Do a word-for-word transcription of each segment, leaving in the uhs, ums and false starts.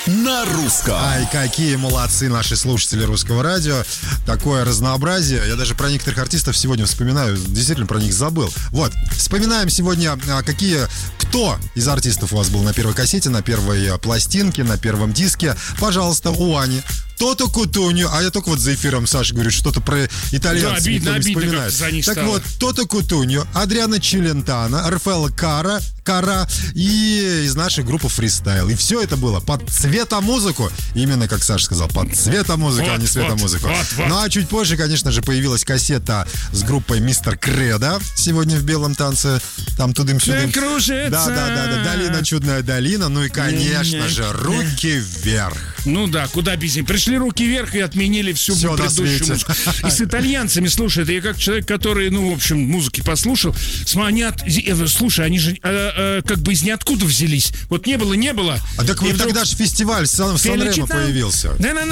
на русском. Ай, какие молодцы наши слушатели русского радио. Такое разнообразие. Я даже про некоторых артистов сегодня вспоминаю. Действительно, про них забыл. Вот, вспоминаем сегодня, какие... Кто из артистов у вас был на первой кассете, на первой пластинке, на первом диске? Пожалуйста, у Ани. То-то Кутунью, а я только вот за эфиром Саша говорит, что-то про итальянцев да, обидно, никто не обидно, вспоминает. за них так стало. вот, То-то Кутунью, Адриано Челентано, Рафаэлло Кара, Кара и из нашей группы Фристайл. И все это было под цветомузыку. Именно, как Саша сказал, под цветомузыку, вот, а не светомузыку. Вот, вот, вот. Ну а чуть позже, конечно же, появилась кассета с группой Мистер Кредо. Сегодня в белом танце. Там тудым-сюдым. Кружится. Да, да, да, да. Долина, чудная долина. Ну и, конечно же, руки вверх. Ну да, куда без них. Пришли руки вверх и отменили всю Всё предыдущую музыку. И с итальянцами, слушай, это я как человек, который, ну, в общем, музыки послушал. Они от... Слушай, они же а, а, как бы из ниоткуда взялись. Вот не было, не было. А так вот вдруг... тогда же фестиваль Сан- Сан-Ремо появился.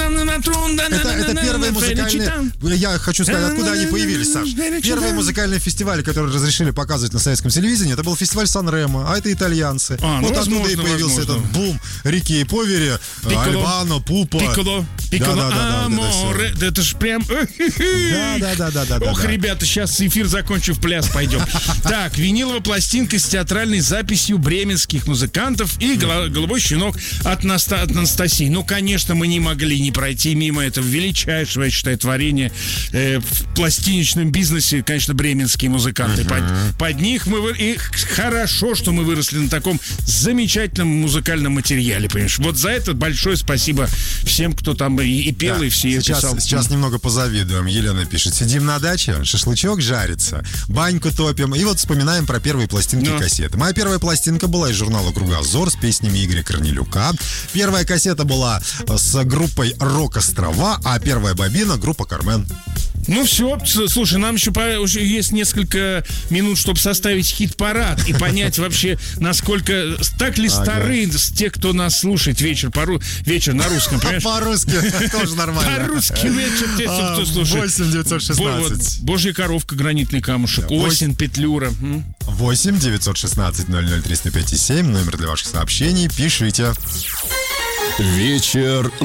Это, это первые музыкальные... Я хочу сказать, откуда они появились, Саш. Первые музыкальные февали, которые разрешили показывать на советском телевидении, это был фестиваль Сан-Ремо, а это итальянцы. А, ну, вот возможно, оттуда и появился возможно. этот бум Рики и Повери, Альбано, Пупа. Пикколо, Пикколо, Да, да, да, да, аморе. вот Да это ж прям... Да, да, да, да, да. Ох, да. ребята, сейчас эфир закончу, в пляс пойдем. Так, виниловая пластинка с театральной записью бременских музыкантов и «Голубой щенок» от, Наста... от Анастасии. Ну, конечно, мы не могли не пройти мимо этого величайшего, я считаю, творения э, в пластиночном бизнесе, конечно, бременские музыканты. Uh-huh. Под, под них мы... вы- И хорошо, что мы выросли на таком замечательном музыкальном материале, понимаешь? Вот за это большое спасибо всем, кто там и, и пел, Да. и все сейчас, писал. сейчас немного позавидуем. Елена пишет: сидим на даче, шашлычок жарится, баньку топим. И вот вспоминаем про первые пластинки Ну. кассеты. Моя первая пластинка была из журнала «Кругозор» с песнями Игоря Корнелюка. Первая кассета была с группой «Рок-острова», а первая бобина — группа «Кармен». Ну все, слушай, нам еще, по- уже есть несколько минут, чтобы составить хит-парад и понять вообще, насколько так ли стары те, кто нас слушает вечер, пору, вечер на русском, понимаешь? По-русски тоже нормально. По-русски вечер, те, кто слушает. восемь девятьсот Бо- вот, шестнадцать. Божья коровка, гранитный камушек, Да, осень, петлюра. М? восемь девятьсот шестнадцать ноль ноль триста пять семь. Номер для ваших сообщений. Пишите. Вечер